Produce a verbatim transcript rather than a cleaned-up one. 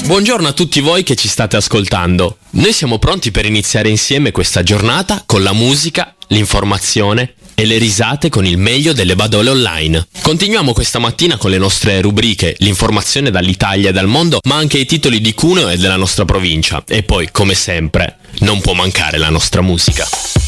Buongiorno a tutti voi che ci state ascoltando. Noi siamo pronti per iniziare insieme questa giornata con la musica, l'informazione e le risate con il meglio delle badole online. Continuiamo questa mattina con le nostre rubriche, l'informazione dall'Italia e dal mondo, ma anche i titoli di Cuneo e della nostra provincia. E poi, come sempre, non può mancare la nostra musica.